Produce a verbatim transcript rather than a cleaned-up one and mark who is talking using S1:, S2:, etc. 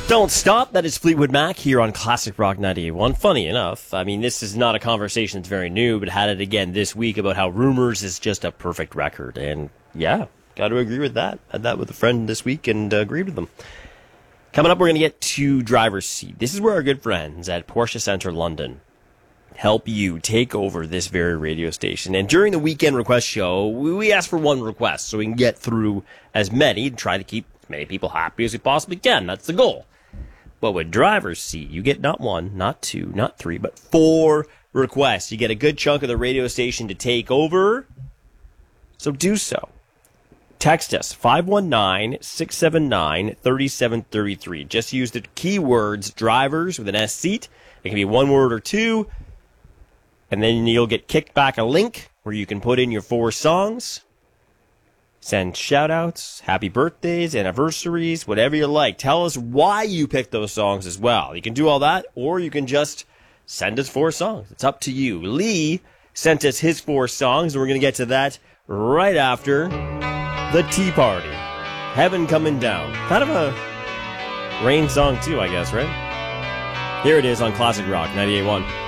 S1: Don't Stop, that is Fleetwood Mac here on Classic Rock ninety-eight point one. Funny enough, I mean, this is not a conversation that's very new, but had it again this week about how Rumors is just a perfect record. And yeah, got to agree with that. Had that with a friend this week and uh, agreed with them. Coming up, we're going to get to Driver's Seat. This is where our good friends at Porsche Centre London help you take over this very radio station. And during the weekend request show, we ask for one request so we can get through as many and try to keep as many people happy as we possibly can. That's the goal. But with Driver's Seat, you get not one, not two, not three, but four requests. You get a good chunk of the radio station to take over. So do so. Text us, five one nine, six seven nine, three seven three three. Just use the keywords drivers with an S seat. It can be one word or two. And then you'll get kicked back a link where you can put in your four songs. Send shout-outs, happy birthdays, anniversaries, whatever you like. Tell us why you picked those songs as well. You can do all that, or you can just send us four songs. It's up to you. Lee sent us his four songs, and we're going to get to that right after The Tea Party. Heaven Coming Down. Kind of a rain song, too, I guess, right? Here it is on Classic Rock ninety-eight point one.